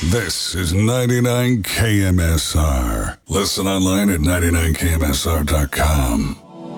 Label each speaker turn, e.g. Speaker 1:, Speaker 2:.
Speaker 1: This is 99 KMSR. Listen online at 99KMSR.com.